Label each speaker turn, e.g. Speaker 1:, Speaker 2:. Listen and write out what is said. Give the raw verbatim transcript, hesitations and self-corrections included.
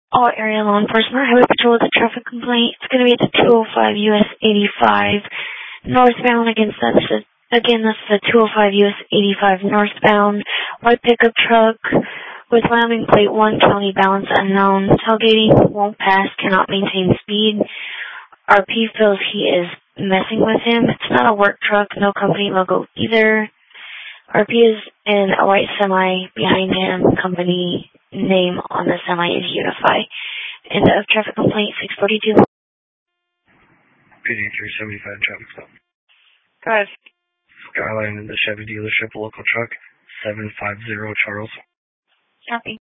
Speaker 1: All area law enforcement, highway patrol with a traffic complaint. It's going to be at the two oh five U S eighty-five northbound against that. Again, that's the two oh five U S eighty-five northbound. White pickup truck with Wyoming plate one, county balance unknown. Tailgating won't pass, cannot maintain speed. R P feels he is messing with him. It's not a work truck, no company logo either. R P is in a white semi behind him. Company name on the semi is Unify. End of traffic complaint, six forty-two.
Speaker 2: P D three seventy-five traffic stop.
Speaker 3: Guys.
Speaker 2: Skyline in the Chevy dealership, local truck, seven five zero Charles.
Speaker 3: Copy.